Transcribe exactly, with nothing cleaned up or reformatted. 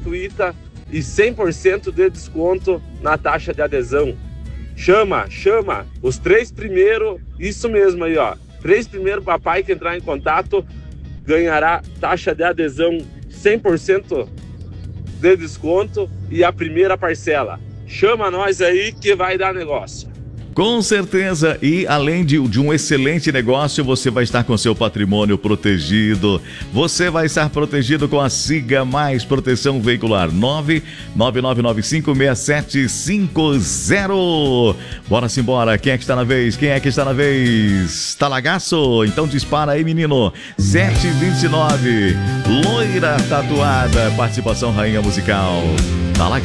gratuita e cem por cento de desconto na taxa de adesão. Chama, chama, os três primeiros, isso mesmo aí, ó. Três primeiros papai que entrar em contato ganhará taxa de adesão cem por cento de desconto e a primeira parcela. Chama nós aí que vai dar negócio. Com certeza, e além de, de um excelente negócio, você vai estar com seu patrimônio protegido. Você vai estar protegido com a Siga Mais Proteção Veicular. nove nove nove nove cinco seis sete cinco zero. Bora simbora, quem é que está na vez? Quem é que está na vez? Talagaço? Então dispara aí, menino. sete e vinte e nove, loira tatuada, participação rainha musical. Talagaço.